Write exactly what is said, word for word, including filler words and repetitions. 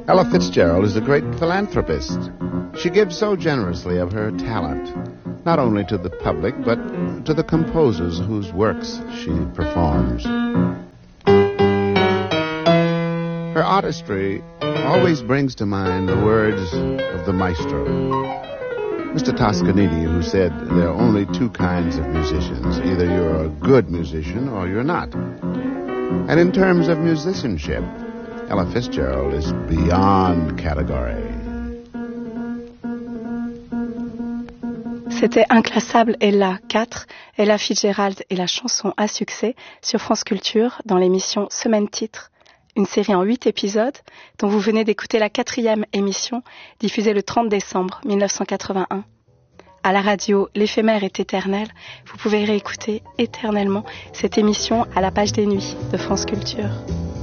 Ella Fitzgerald is a great philanthropist. She gives so generously of her talent, not only to the public, but to the composers whose works she performs. Her artistry always brings to mind the words of the maestro, Mister Toscanini, who said there are only two kinds of musicians. Either you're a good musician or you're not. And in terms of musicianship, Ella Fitzgerald is beyond category. C'était Inclassable Ella quatre, Ella Fitzgerald et la chanson à succès sur France Culture dans l'émission Semaine Titre, une série en huit épisodes dont vous venez d'écouter la quatrième émission diffusée le trente décembre mille neuf cent quatre-vingt-un. À la radio, l'éphémère est éternel. Vous pouvez réécouter éternellement cette émission à la page des nuits de France Culture.